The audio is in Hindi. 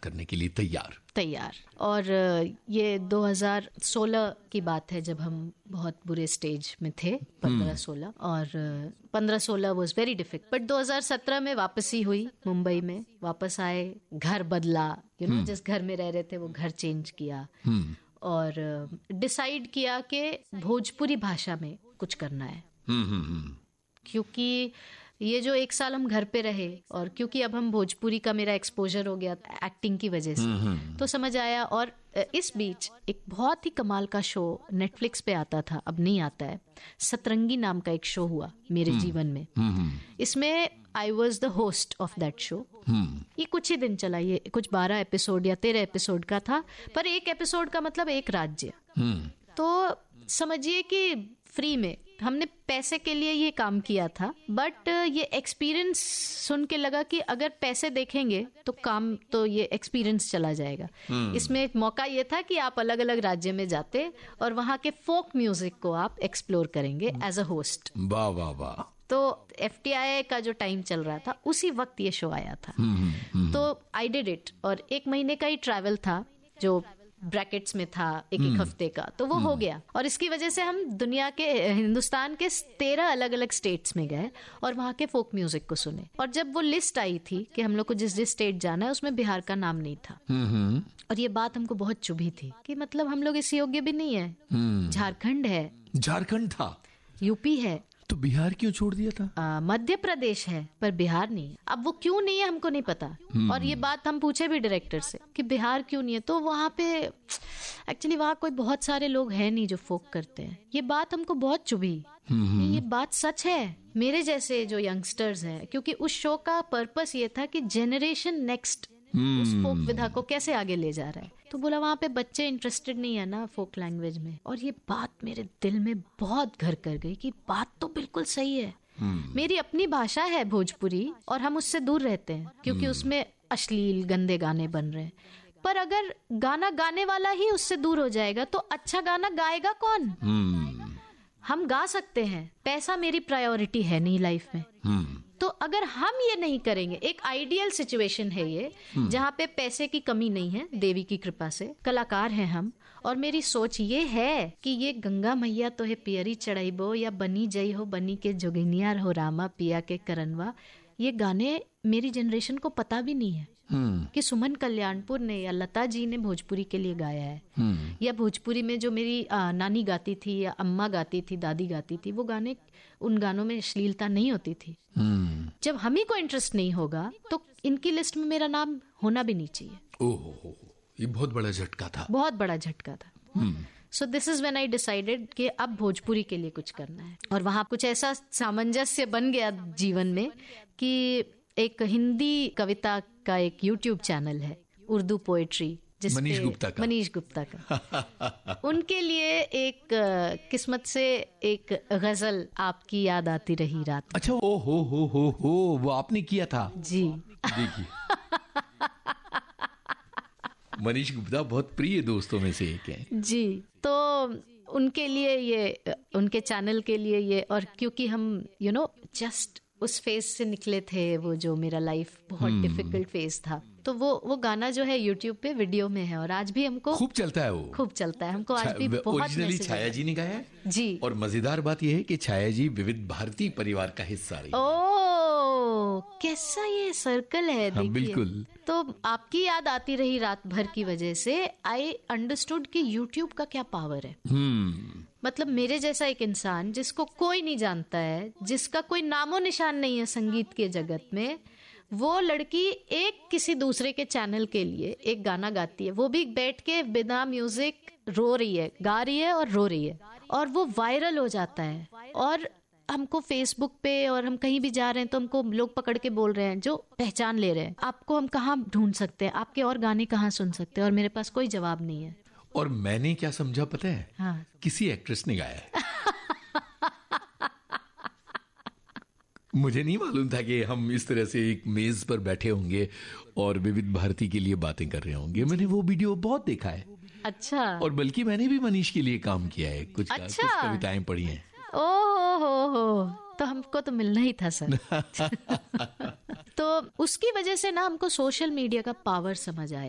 करने के लिए तैयार। और ये 2016 की बात है जब हम बहुत बुरे स्टेज में थे, 15-16, और 15-16 वाज वेरी डिफिकल्ट। बट 2017 में वापसी हुई, मुंबई में वापस आए, घर बदला, जिस घर में रह रहे थे वो घर चेंज किया, और डिसाइड किया कि भोजपुरी भाषा में कुछ करना है। क्योंकि ये जो 1 साल हम घर पे रहे, और क्योंकि अब हम भोजपुरी का मेरा एक्सपोजर हो गया एक्टिंग की वजह से, तो समझ आया। और इस बीच एक बहुत ही कमाल का शो नेटफ्लिक्स पे आता था, अब नहीं आता है, सतरंगी नाम का एक शो हुआ मेरे जीवन में। इसमें I was the host of that show. ये कुछ ही दिन चला, ये कुछ 12 एपिसोड या 13 एपिसोड का था, पर एक एपिसोड का मतलब एक राज्य। तो समझिए कि फ्री में हमने पैसे के लिए ये काम किया था, बट ये एक्सपीरियंस सुन के लगा कि अगर पैसे देखेंगे तो काम, तो ये एक्सपीरियंस चला जाएगा। इसमें एक मौका ये था कि आप अलग अलग राज्य में जाते और वहाँ के फोक म्यूजिक को आप एक्सप्लोर करेंगे एज अ होस्ट। वाह वाह वाह। तो FTI का जो टाइम चल रहा था उसी वक्त ये शो आया था। तो आई डिड इट, और 1 महीने का ही ट्रैवल था जो ब्रैकेट्स में था, एक हफ्ते का, तो वो हो गया। और इसकी वजह से हम दुनिया के, हिंदुस्तान के 13 अलग अलग स्टेट्स में गए और वहाँ के फोक म्यूजिक को सुने। और जब वो लिस्ट आई थी कि हम लोग को जिस जिस स्टेट जाना है, उसमें बिहार का नाम नहीं था। और ये बात हमको बहुत चुभी थी कि मतलब हम लोग इस योग्य भी नहीं है। झारखंड है, झारखंड था, यूपी है, तो बिहार क्यों छोड़ दिया था? मध्य प्रदेश है, पर बिहार नहीं है। अब वो क्यों नहीं है हमको नहीं पता। और ये बात हम पूछे भी डायरेक्टर से कि बिहार क्यों नहीं है, तो वहाँ पे एक्चुअली वहाँ कोई बहुत सारे लोग हैं नहीं जो फोक करते हैं। ये बात हमको बहुत चुभी। ये बात सच है मेरे जैसे जो यंगस्टर्स हैं, क्योंकि उस शो का पर्पस ये था कि जेनरेशन नेक्स्ट उस फोक विधा को कैसे आगे ले जा रहा है। तो बोला वहाँ पे बच्चे इंटरेस्टेड नहीं है ना फोक लैंग्वेज में। और ये बात मेरे दिल में बहुत घर कर गई कि बात तो बिल्कुल सही है। मेरी अपनी भाषा है भोजपुरी, और हम उससे दूर रहते हैं क्योंकि उसमें अश्लील गंदे गाने बन रहे हैं। पर अगर गाना गाने वाला ही उससे दूर हो जाएगा तो अच्छा गाना गाएगा कौन? हम गा सकते हैं, पैसा मेरी प्रायोरिटी है नहीं लाइफ में। तो अगर हम ये नहीं करेंगे, एक आइडियल सिचुएशन है ये जहाँ पे पैसे की कमी नहीं है, देवी की कृपा से कलाकार हैं हम। और मेरी सोच ये है कि ये गंगा मैया तो है पियरी चढ़ाइबो, या बनी जई हो बनी के जोगिनियार हो रामा पिया के करनवा, ये गाने मेरी जनरेशन को पता भी नहीं है कि सुमन कल्याणपुर ने या लता जी ने भोजपुरी के लिए गाया है। या भोजपुरी में जो मेरी नानी गाती थी या अम्मा गाती थी, दादी गाती थी, वो गाने, उन गानों में अश्लीलता नहीं होती थी। जब हम ही को इंटरेस्ट नहीं होगा तो इनकी लिस्ट में मेरा नाम होना भी नहीं चाहिए। ओहो, ये बहुत बड़ा झटका था, बहुत बड़ा झटका था। So this is when I decided कि अब भोजपुरी के लिए कुछ करना है। और वहां कुछ ऐसा सामंजस्य बन गया जीवन में कि एक हिंदी कविता का एक YouTube चैनल है, उर्दू पोएट्री, मनीष गुप्ता का उनके लिए एक किस्मत से एक गजल, आपकी याद आती रही रात। अच्छा, ओ हो वो आपने किया था? जी। देखिए मनीष गुप्ता बहुत प्रिय दोस्तों में से एक है जी। तो उनके लिए ये, उनके चैनल के लिए ये, और क्योंकि हम जस्ट उस फेज से निकले थे, वो जो मेरा लाइफ बहुत डिफिकल्ट फेज था, तो वो गाना जो है YouTube पे वीडियो में है और आज भी हमको खूब चलता है, वो खूब चलता है हमको आज भी। बहुत ओरिजिनली छाया जी ने गाया है जी। और मजेदार बात यह है कि छाया जी विविध भारती परिवार का हिस्सा रही। ओह, कैसा ये सर्कल है। हाँ, बिल्कुल। तो आपकी याद आती रही रात भर की वजह से आई अंडरस्टूड कि YouTube का क्या पावर है। मतलब मेरे जैसा एक इंसान जिसको कोई नहीं जानता है, जिसका कोई नामो निशान नहीं है संगीत के जगत में, वो लड़की एक किसी दूसरे के चैनल के लिए एक गाना गाती है, वो भी बैठ के बिना म्यूजिक रो रही है, गा रही है और रो रही है, और वो वायरल हो जाता है। और हमको फेसबुक पे और हम कहीं भी जा रहे हैं तो हमको लोग पकड़ के बोल रहे हैं, जो पहचान ले रहे हैं, आपको हम कहाँ ढूंढ सकते हैं, आपके और गाने कहाँ सुन सकते हैं। और मेरे पास कोई जवाब नहीं है। और मैंने क्या समझा पता है? हाँ। किसी एक्ट्रेस ने गाया है। मुझे नहीं मालूम था कि हम इस तरह से एक मेज पर बैठे होंगे और विविध भारती के लिए बातें कर रहे होंगे। मैंने वो वीडियो बहुत देखा है। अच्छा। और बल्कि मैंने भी मनीष के लिए काम किया है, कुछ कविताएं पढ़ी हैं। ओहो, तो हमको तो मिलना ही था सर। तो उसकी वजह से ना हमको सोशल मीडिया का पावर समझ आया।